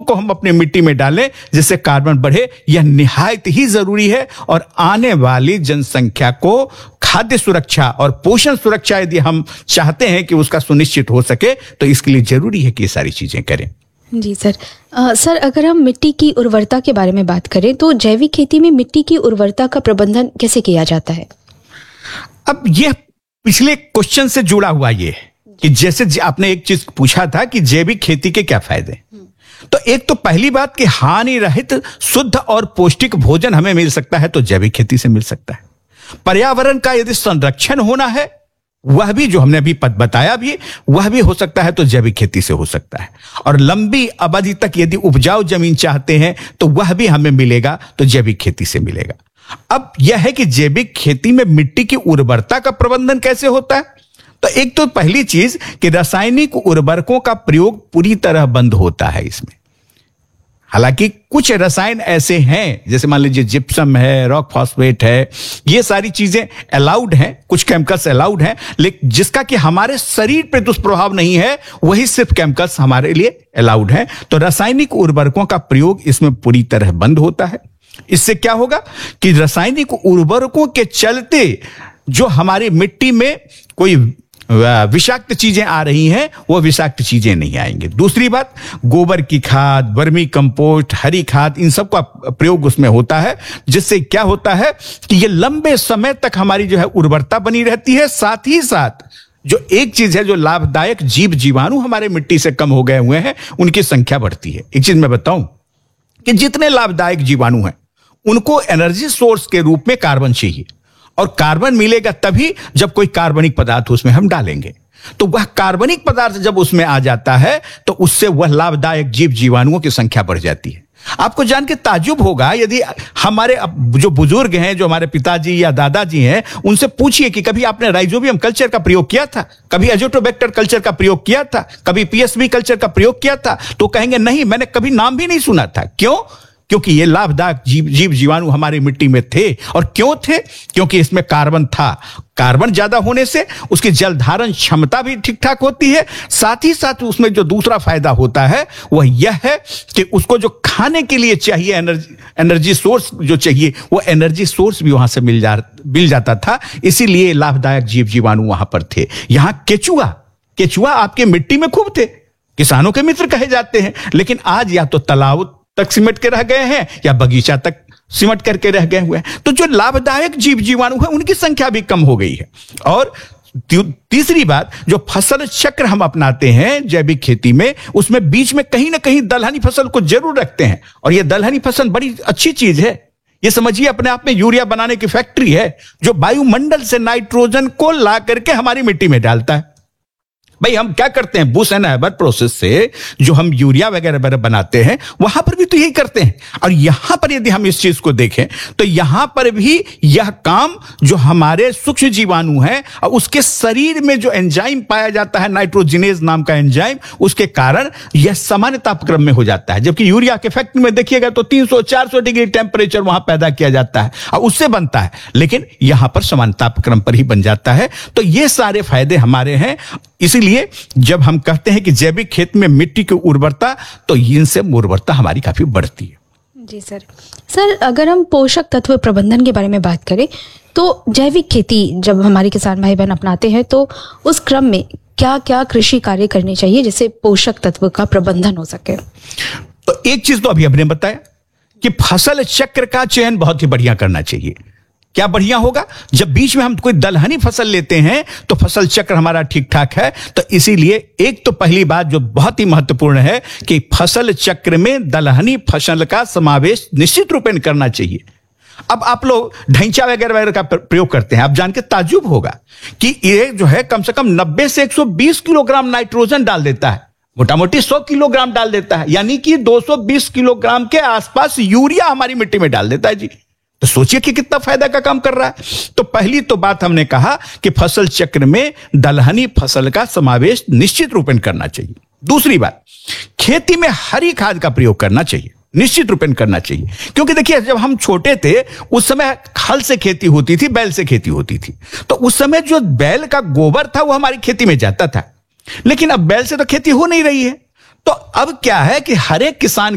को हम अपनी मिट्टी में डालें जिससे कार्बन बढ़े, यह निहायत ही जरूरी है। और आने वाली जनसंख्या को खाद्य सुरक्षा और पोषण सुरक्षा यदि हम चाहते हैं कि उसका सुनिश्चित हो सके तो इसके लिए जरूरी है कि ये सारी चीजें करें। जी सर। सर, अगर हम मिट्टी की उर्वरता के बारे में बात करें तो जैविक खेती में मिट्टी की उर्वरता का प्रबंधन कैसे किया जाता है? अब यह पिछले क्वेश्चन से जुड़ा हुआ ये है कि जैसे आपने एक चीज पूछा था कि जैविक खेती के क्या फायदे, तो एक तो पहली बात कि हानि रहित शुद्ध और पौष्टिक भोजन हमें मिल सकता है तो जैविक खेती से मिल सकता है। पर्यावरण का यदि संरक्षण होना है, वह भी जो हमने अभी बताया भी, वह भी हो सकता है तो जैविक खेती से हो सकता है। और लंबी अवधि तक यदि उपजाऊ जमीन चाहते हैं तो वह भी हमें मिलेगा तो जैविक खेती से मिलेगा। अब यह है कि जैविक खेती में मिट्टी की उर्वरता का प्रबंधन कैसे होता है, तो एक तो पहली चीज कि रासायनिक उर्वरकों का प्रयोग पूरी तरह बंद होता है इसमें। हालांकि कुछ रसायन ऐसे हैं, जैसे मान लीजिए जिप्सम है, रॉक फॉस्फेट है, ये सारी चीजें अलाउड हैं, कुछ केमिकल्स अलाउड हैं, लेकिन जिसका कि हमारे शरीर पे दुष्प्रभाव नहीं है, वही सिर्फ केमिकल्स हमारे लिए अलाउड हैं। तो रासायनिक उर्वरकों का प्रयोग इसमें पूरी तरह बंद होता है। इससे क्या होगा कि रासायनिक उर्वरकों के चलते जो हमारी मिट्टी में कोई विषाक्त चीजें आ रही हैं, वो विषाक्त चीजें नहीं आएंगी। दूसरी बात, गोबर की खाद, वर्मी कंपोस्ट, हरी खाद, इन सब का प्रयोग उसमें होता है, जिससे क्या होता है कि ये लंबे समय तक हमारी जो है उर्वरता बनी रहती है। साथ ही साथ जो एक चीज है, जो लाभदायक जीव जीवाणु हमारे मिट्टी से कम हो गए हुए हैं, उनकी संख्या बढ़ती है। एक चीज मैं बताऊं कि जितने लाभदायक जीवाणु हैं उनको एनर्जी सोर्स के रूप में कार्बन चाहिए, और कार्बन मिलेगा तभी जब कोई कार्बनिक पदार्थ उसमें हम डालेंगे। तो वह कार्बनिक पदार्थ जब उसमें आ जाता है तो उससे वह लाभदायक जीव जीवाणुओं की संख्या बढ़ जाती है। आपको जान के ताज्जुब होगा, यदि हमारे जो बुजुर्ग हैं, जो हमारे पिताजी या दादाजी हैं, उनसे पूछिए कि कभी आपने राइजोबियम कल्चर का प्रयोग किया था, कभी एजोटोबैक्टर कल्चर का प्रयोग किया था, कभी पीएसबी कल्चर का प्रयोग किया था, तो कहेंगे नहीं, मैंने कभी नाम भी नहीं सुना था। क्यों? क्योंकि ये लाभदायक जीव जीवाणु हमारी मिट्टी में थे। और क्यों थे? क्योंकि इसमें कार्बन था। कार्बन ज्यादा होने से उसकी जल धारण क्षमता भी ठीक ठाक होती है। साथ ही साथ उसमें जो दूसरा फायदा होता है वह यह है कि उसको जो खाने के लिए चाहिए एनर्जी सोर्स जो चाहिए, वो एनर्जी सोर्स भी वहां से मिल जाता था। इसीलिए लाभदायक जीव जीवाणु वहां पर थे। यहां केचुआ आपके मिट्टी में खूब थे, किसानों के मित्र कहे जाते हैं, लेकिन आज या तो तालाब तक सिमट के रह गए हैं या बगीचा तक सिमट करके रह गए हुए हैं। तो जो लाभदायक जीव जीवाणु है उनकी संख्या भी कम हो गई है। और तीसरी बात, जो फसल चक्र हम अपनाते हैं जैविक खेती में, उसमें बीच में कहीं ना कहीं दलहनी फसल को जरूर रखते हैं। और यह दलहनी फसल बड़ी अच्छी चीज है। ये समझिए अपने आप में यूरिया बनाने की फैक्ट्री है, जो वायुमंडल से नाइट्रोजन को ला करके हमारी मिट्टी में डालता है। भाई हम क्या करते हैं, बुश एंड हैबर प्रोसेस से जो हम यूरिया वगैरह बनाते हैं, वहां पर भी तो यही करते हैं। और यहां पर यदि हम इस चीज को देखें तो यहां पर भी यह काम जो हमारे सूक्ष्म जीवाणु हैं और उसके शरीर में जो एंजाइम पाया जाता है, नाइट्रोजिनेज नाम का एंजाइम, उसके कारण यह सामान्य तापक्रम में हो जाता है। जबकि यूरिया के फैक्ट्री में देखिएगा तो 300-400 डिग्री टेम्परेचर वहां पैदा किया जाता है और उससे बनता है, लेकिन यहां पर सामान्य तापक्रम पर ही बन जाता है। तो ये सारे फायदे हमारे हैं। इसीलिए जब हम कहते हैं कि जैविक खेत में मिट्टी की उर्वरता, तो इनसे उर्वरता हमारी काफी बढ़ती है। जी सर, अगर हम पोषक तत्व प्रबंधन के बारे में बात करें तो जैविक खेती जब हमारे किसान भाई बहन अपनाते हैं तो उस क्रम में क्या क्या कृषि कार्य करने चाहिए जिससे पोषक तत्व का प्रबंधन हो सके? तो एक चीज तो अभी हमने बताया कि फसल चक्र का चयन बहुत ही बढ़िया करना चाहिए। क्या बढ़िया होगा? जब बीच में हम कोई दलहनी फसल लेते हैं तो फसल चक्र हमारा ठीक ठाक है। तो इसीलिए एक तो पहली बात जो बहुत ही महत्वपूर्ण है कि फसल चक्र में दलहनी फसल का समावेश निश्चित रूप में करना चाहिए। अब आप लोग ढैंचा वगैरह का प्रयोग करते हैं, आप जान के ताज्जुब होगा कि ये जो है कम से कम 90 से 120 किलोग्राम नाइट्रोजन डाल देता है, मोटा मोटी 100 किलोग्राम डाल देता है, यानी कि 220 किलोग्राम के आसपास यूरिया हमारी मिट्टी में डाल देता है जी। तो सोचिए कि कितना फायदा का काम कर रहा है। तो पहली तो बात हमने कहा कि फसल चक्र में दलहनी फसल का समावेश निश्चित रूप में करना चाहिए। दूसरी बात, खेती में हरी खाद का प्रयोग करना चाहिए, निश्चित रूप में करना चाहिए। क्योंकि देखिए जब हम छोटे थे उस समय हल से खेती होती थी, बैल से खेती होती थी। तो उस समय जो बैल का गोबर था वो हमारी खेती में जाता था, लेकिन अब बैल से तो खेती हो नहीं रही है। तो अब क्या है कि हर एक किसान